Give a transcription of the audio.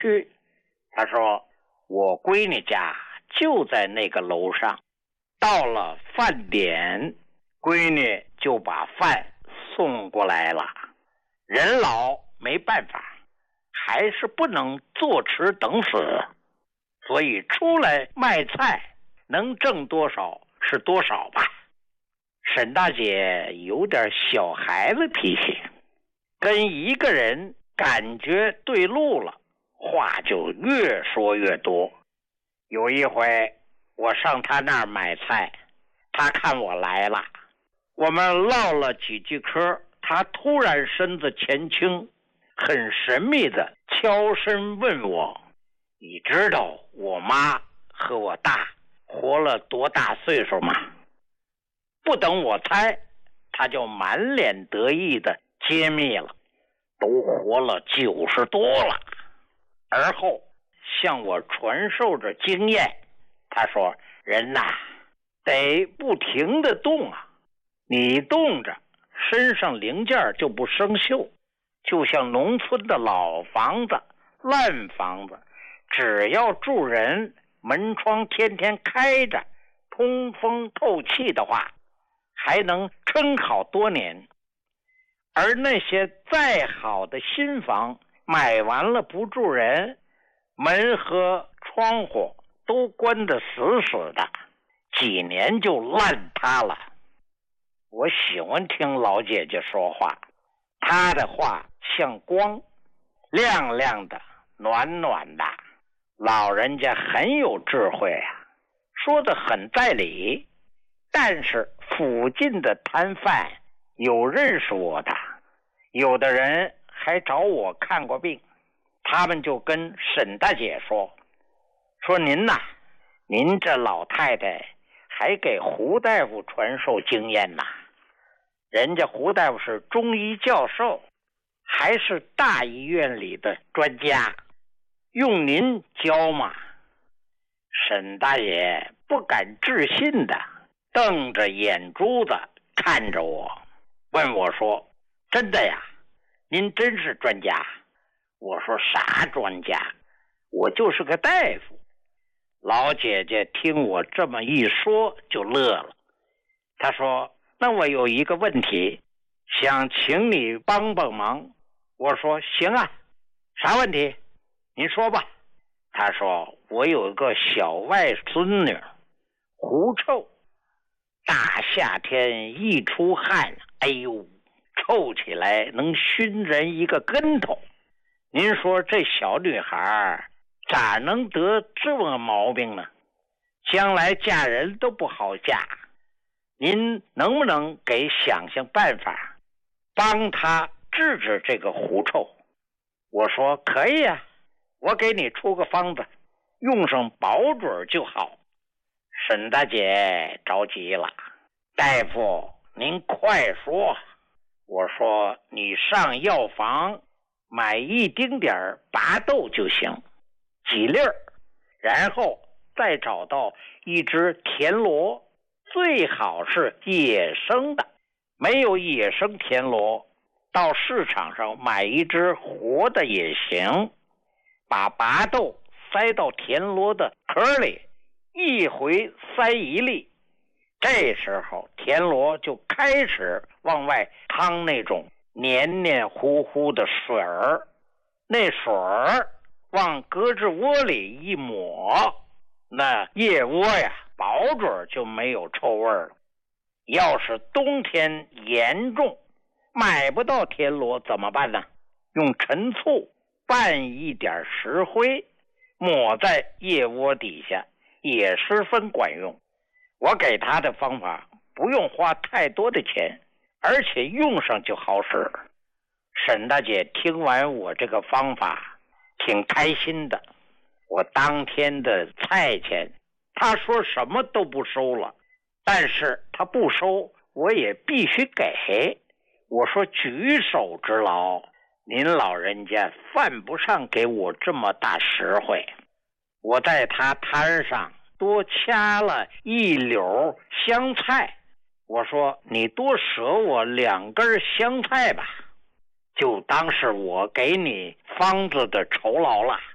去。他说我闺女家就在那个楼上，到了饭点，闺女就把饭送过来了。人老没办法，还是不能坐吃等死，所以出来卖菜，能挣多少是多少吧。沈大姐有点小孩子脾气，跟一个人感觉对路了，话就越说越多。有一回我上他那儿买菜，他看我来了，我们唠了几句嗑，他突然身子前倾，很神秘的悄声问我，你知道我妈和我大活了多大岁数吗？不等我猜，他就满脸得意的揭秘了，都活了90多了。而后向我传授着经验，他说人呐，得不停的动啊，你动着身上零件就不生锈，就像农村的老房子烂房子，只要住人，门窗天天开着，通风透气的话，还能撑好多年。而那些再好的新房买完了不住人，门和窗户都关得死死的，几年就烂塌了。我喜欢听老姐姐说话，她的话像光，亮亮的，暖暖的，老人家很有智慧啊，说得很在理。但是附近的摊贩有认识我的，有的人还找我看过病，他们就跟沈大姐说您呐，您这老太太还给胡大夫传授经验呐，人家胡大夫是中医教授，还是大医院里的专家，用您教嘛。沈大爷不敢置信的瞪着眼珠子看着我，问我说，真的呀，您真是专家？我说啥专家，我就是个大夫。老姐姐听我这么一说就乐了，她说那我有一个问题想请你帮帮忙。我说行啊，啥问题您说吧。她说我有一个小外孙女狐臭，大夏天一出汗，哎呦，臭起来能熏人一个跟头。您说这小女孩咋能得这么毛病呢？将来嫁人都不好嫁，您能不能给想想办法，帮她治治这个狐臭？我说可以啊，我给你出个方子，用上保准就好。沈大姐着急了，大夫您快说。我说你上药房买一丁点拔豆就行，几粒儿，然后再找到一只田螺，最好是野生的，没有野生田螺，到市场上买一只活的也行，把拔豆塞到田螺的壳里，一回塞一粒，这时候田螺就开始往外淌那种黏黏糊糊的水儿，那水儿往胳肢窝里一抹，那腋窝呀保准就没有臭味了。要是冬天严重买不到田螺怎么办呢？用陈醋拌一点石灰抹在腋窝底下也十分管用。我给他的方法不用花太多的钱，而且用上就好使。沈大姐听完我这个方法挺开心的，我当天的菜钱她说什么都不收了，但是她不收我也必须给。我说举手之劳，您老人家犯不上给我这么大实惠。我在她摊上多掐了一绺香菜，我说你多舍我2根香菜吧，就当是我给你方子的酬劳了。